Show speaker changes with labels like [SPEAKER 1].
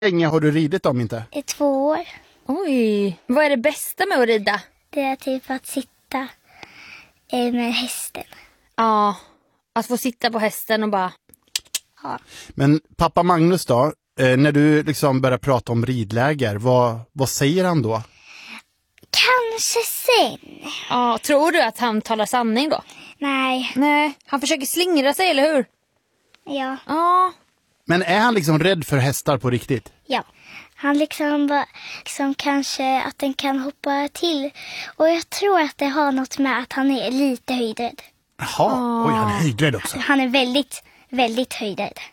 [SPEAKER 1] länge har du ridit dem inte?
[SPEAKER 2] I 2 år.
[SPEAKER 3] Oj, vad är det bästa med att rida?
[SPEAKER 2] Det är typ att sitta med hästen.
[SPEAKER 3] Ja, att få sitta på hästen och bara...
[SPEAKER 2] Ja.
[SPEAKER 1] Men pappa Magnus då, när du liksom börjar prata om ridläger, vad säger han då?
[SPEAKER 2] Kanske sen.
[SPEAKER 3] Ja, tror du att han talar sanning då?
[SPEAKER 2] Nej.
[SPEAKER 3] Nej, han försöker slingra sig, eller hur?
[SPEAKER 2] Ja.
[SPEAKER 3] Ja.
[SPEAKER 1] Men är han liksom rädd för hästar på riktigt?
[SPEAKER 2] Ja. Han liksom kanske att den kan hoppa till. Och jag tror att det har något med att han är lite höjdrädd.
[SPEAKER 1] Jaha, oj, han är höjdrädd också.
[SPEAKER 2] Han är väldigt, väldigt höjdrädd.